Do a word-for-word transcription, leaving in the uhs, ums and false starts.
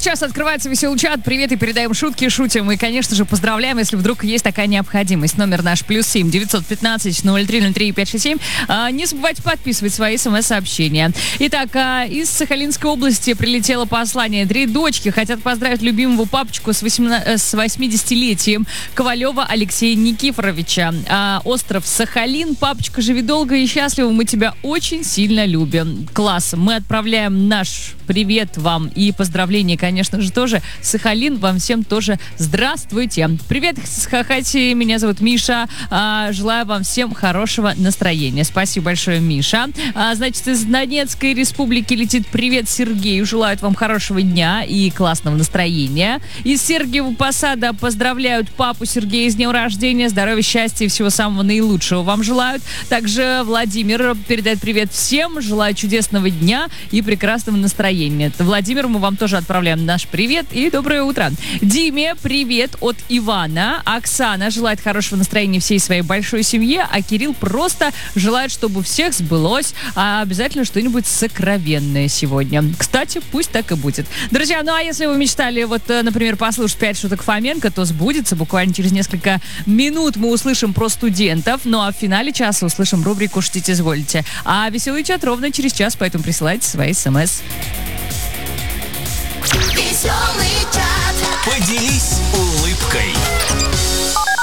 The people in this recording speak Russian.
сейчас открывается веселый чат. Привет, и передаем шутки, шутим. И, конечно же, поздравляем, если вдруг есть такая необходимость. Номер наш плюс семь девятьсот пятнадцать ноль три ноль три пять шесть семь. А, не забывайте подписывать свои смс-сообщения. Итак, а, из Сахалинской области прилетело послание. Три дочки хотят поздравить любимого папочку с, восемнадцати, с восьмидесятилетием Ковалева Алексея Никифоровича. А, остров Сахалин. Папочка, живи долго и счастливо. Мы тебя очень сильно любим. Класс. Мы отправляем наш привет вам и поздравления, конечно же, тоже. Сахалин, вам всем тоже здравствуйте. Привет с Хакасии, меня зовут Миша. А, желаю вам всем хорошего настроения. Спасибо большое, Миша. А, значит, из Донецкой республики летит привет Сергею. Желают вам хорошего дня и классного настроения. Из Сергиева Посада поздравляют папу Сергея с днем рождения. Здоровья, счастья и всего самого наилучшего вам желают. Также Владимир передает привет всем. Желаю чудесного дня и прекрасного настроения. Владимир, мы вам тоже отправляем наш привет и доброе утро. Диме привет от Ивана. Оксана желает хорошего настроения всей своей большой семье, а Кирилл просто желает, чтобы у всех сбылось а обязательно что-нибудь сокровенное сегодня. Кстати, пусть так и будет. Друзья, ну а если вы мечтали, вот, например, послушать пять шуток Фоменко, то сбудется. Буквально через несколько минут мы услышим про студентов. Ну а в финале часа услышим рубрику «Шутите, изволите». А веселый чат ровно через час, поэтому присылайте свои смс. Веселый чат. Поделись улыбкой.